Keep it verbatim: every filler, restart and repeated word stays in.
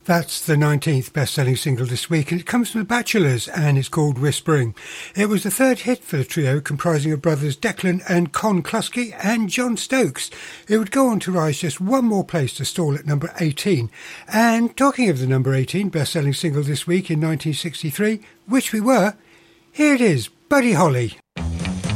That's the nineteenth best-selling single this week, and it comes from The Bachelors, and it's called Whispering. It was the third hit for the trio, comprising of brothers Declan and Con Cluskey and John Stokes. It would go on to rise just one more place to stall at number eighteen. And talking of the number eighteen best-selling single this week in nineteen sixty-three, which we were, here it is, Buddy Holly.